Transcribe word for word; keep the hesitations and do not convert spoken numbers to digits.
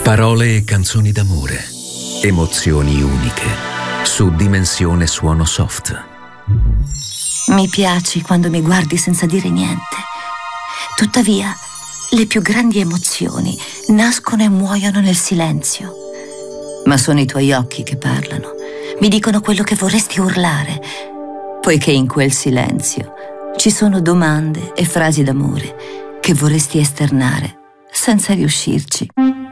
Parole e canzoni d'amore. Emozioni uniche. Su Dimensione Suono Soft. Mi piaci quando mi guardi senza dire niente. Tuttavia, le più grandi emozioni nascono e muoiono nel silenzio. Ma sono i tuoi occhi che parlano. Mi dicono quello che vorresti urlare, poiché in quel silenzio ci sono domande e frasi d'amore che vorresti esternare senza riuscirci.